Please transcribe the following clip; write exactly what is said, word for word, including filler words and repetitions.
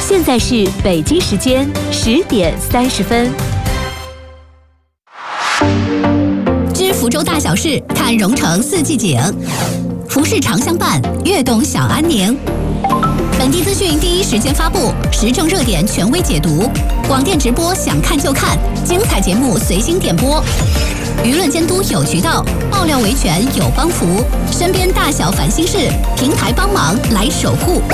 现在是北京时间十点三十分。 知福州大小事，看蓉城四季景。服饰常相伴，悦动小安宁。本地资讯第一时间发布，时政热点权威解读，广电直播想看就看，精彩节目随心点播。舆论监督有渠道，爆料维权有帮扶，身边大小烦心事，平台帮忙来守护。